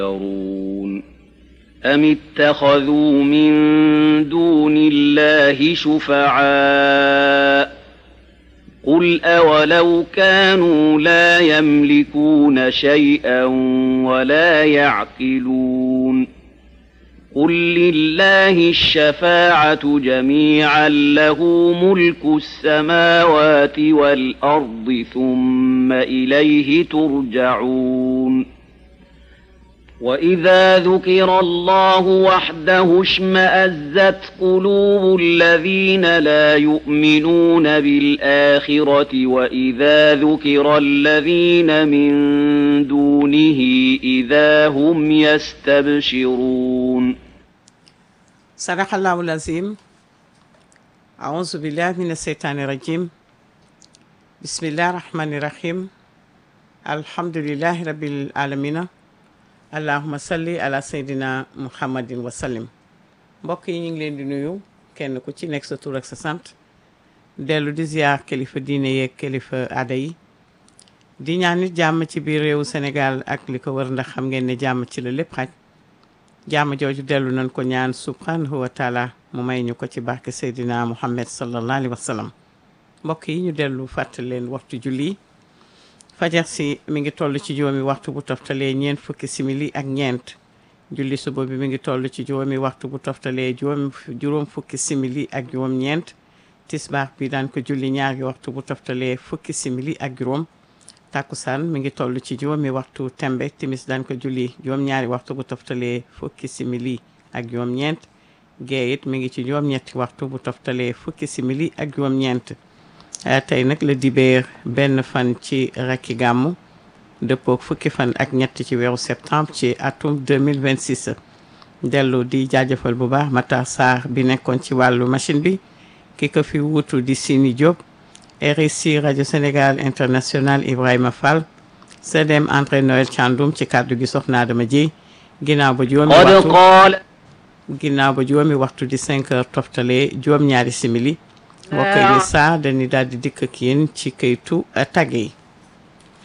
يَرُونَ أَمِ اتَّخَذُوا مِن دُونِ اللَّهِ شُفَعَاءَ قُلْ أَوَلَوْ كَانُوا لَا يَمْلِكُونَ شَيْئًا وَلَا يَعْقِلُونَ قُل لِّلَّهِ الشَّفَاعَةُ جَمِيعًا لَّهُ مُلْكُ السَّمَاوَاتِ وَالْأَرْضِ ثُمَّ إِلَيْهِ تُرْجَعُونَ وَإِذَا ذُكِرَ اللَّهُ وَحْدَهُ اشْمَأَزَّتْ قُلُوبُ الَّذِينَ لَا يُؤْمِنُونَ بِالْآخِرَةِ وَإِذَا ذُكِرَ الَّذِينَ مِن دُونِهِ إِذَا هُمْ يَسْتَبْشِرُونَ صدق الله العظيم. أعوذ بالله من الشيطان الرجيم. بسم الله الرحمن الرحيم. الحمد لله رب العالمين. allahuma salli ala seydina muhammadin wa sallim. mbokk yi ñu ngi leen di nuyu kenn ku ci nekk sa tur ak sa sant dellu di ziar kilifa diine yeeg kilifa aada yi di ñaan nit jàmm ci biir réewu Sénégal ak li ko wër ndax xam ngeen ne jàmm ci la lépp xaj jàmm jooju dellu nañ ko ñaan subhanahu wa taala mu may ñu ko ci barke seydina muhammad sallallahu alayhi wa sallam. mbokk yi ñu dellu fàttali leen waxtu julli fajar si mi ngi toll ci juróomi waxtu bu toftalee ñeent fukki simili ak ñeent julli suba bi mi ngi toll ci juróomi waxtu bu toftalee juróom fukki simili ak juróom ñeent tisbaar bi daan ko julli ñaari waxtu bu toftalee fukki simili ak juróom takkusaan mi ngi toll ci juróomi waxtu tembe timis daan ko julli juróom ñaari waxtu bu toftalee fukki simili ak juróom ñeent gee it mi ngi ci juróom ñetti waxtu bu toftalee fukki simili ak juróom ñeent tey nag la dibéer benn fan ci rakki gàmmu dëppook fukki fan ak ñett ci weeru septembre ci atum 2026 dellu di jaajëfal bu baax Matar Sarr bi nekkoon ci wàllu machine bi ki ko fi wutu di Sini Diop RSI rajo Sénégal international Ibrahima Fall CDM André Noël Thiandoum ci kàddu gi soxna Adama Dieye ginnaaw ba juróomi waxtu di 5 heures toftale juróom ñaari simili mbokk yi saa dañuy daal di dikk ak yéen ci këytu tàgge yi